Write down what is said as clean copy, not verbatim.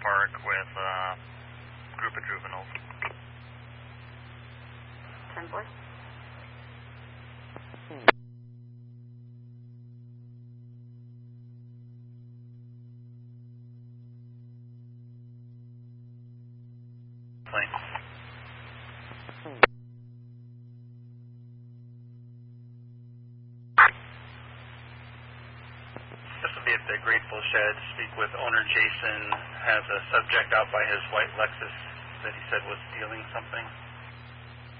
Park with a group of juveniles. 10-4. This will be at the Grateful Shed. Speak with owner Jason. Has a subject out by his white Lexus that he said was stealing something.